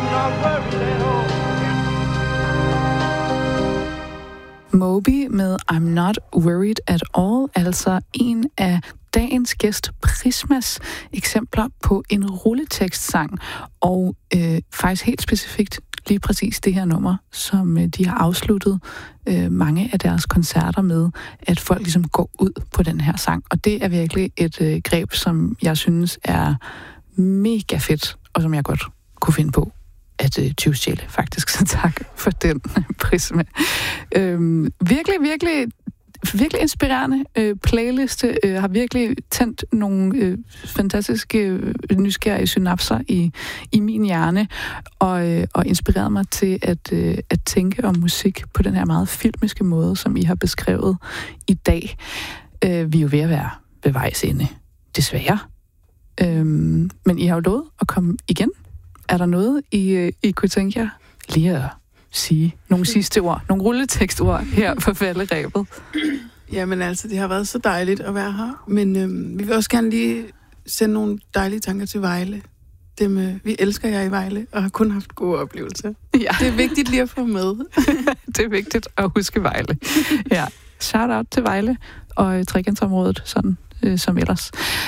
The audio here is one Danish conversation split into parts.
I'm not worried at all. Moby med I'm Not Worried at All, altså en af dagens gæst Prismas eksempler på en rulletekstsang, og faktisk helt specifikt lige præcis det her nummer, som de har afsluttet mange af deres koncerter med, at folk ligesom går ud på den her sang. Og det er virkelig et greb, som jeg synes er mega fedt, og som jeg godt kunne finde på at tyvstjæle, faktisk. Så tak for den, Prisma. Virkelig inspirerende playliste. Har virkelig tændt nogle fantastiske nysgerrige synapser i min hjerne, og inspireret mig til at tænke om musik på den her meget filmiske måde, som I har beskrevet i dag. Vi er jo ved at være ved vejs ende, desværre. Men I har jo lovet at komme igen. Er der noget, I kunne tænke jer lige at sige nogle sidste ord, nogle rulletekstord her på falderebet? Jamen altså, det har været så dejligt at være her, men vi vil også gerne lige sende nogle dejlige tanker til Vejle. Vi elsker jer i Vejle, og har kun haft gode oplevelser. Ja. Det er vigtigt lige at få med. Det er vigtigt at huske Vejle. Ja. Shout out til Vejle og trekantsområdet, sådan som ellers.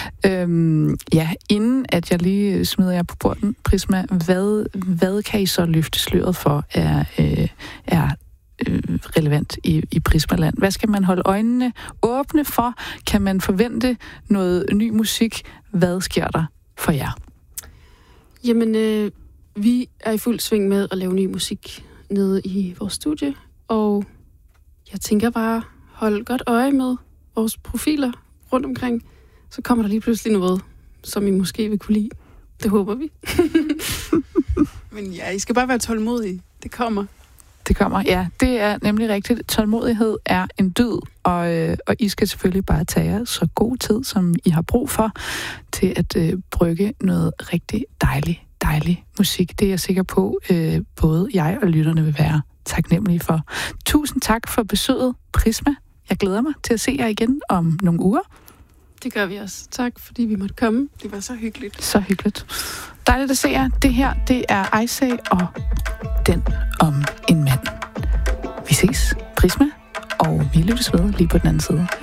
Inden at jeg lige smider jer på porten, Prisma, hvad kan I så løfte sløret for er relevant i Prismaland? Hvad skal man holde øjnene åbne for? Kan man forvente noget ny musik? Hvad sker der for jer? Jamen, vi er i fuld sving med at lave ny musik nede i vores studie, og jeg tænker bare, hold godt øje med vores profiler rundt omkring, så kommer der lige pludselig noget, som I måske vil kunne lide. Det håber vi. Men ja, I skal bare være tålmodige. Det kommer. Det kommer, ja. Det er nemlig rigtigt. Tålmodighed er en dyd, og I skal selvfølgelig bare tage jer så god tid, som I har brug for, til at brygge noget rigtig dejlig musik. Det er jeg sikker på, både jeg og lytterne vil være taknemmelige for. Tusind tak for besøget, Prisma. Jeg glæder mig til at se jer igen om nogle uger. Det gør vi også. Tak, fordi vi måtte komme. Det var så hyggeligt. Så hyggeligt. Dejligt at se jer. Det her, det er Icey og Den om en mand. Vi ses, Prisma, og vi lyttes ved lige på den anden side.